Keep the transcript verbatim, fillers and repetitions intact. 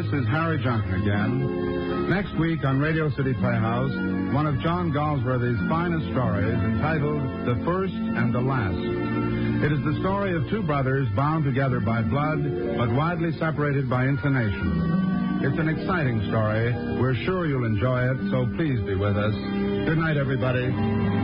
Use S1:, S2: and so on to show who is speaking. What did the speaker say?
S1: is Harry Junkin again. Next week on Radio City Playhouse, one of John Galsworthy's finest stories entitled The First and the Last. It is the story of two brothers bound together by blood, but widely separated by inclination. It's an exciting story. We're sure you'll enjoy it, so please be with us. Good night, everybody.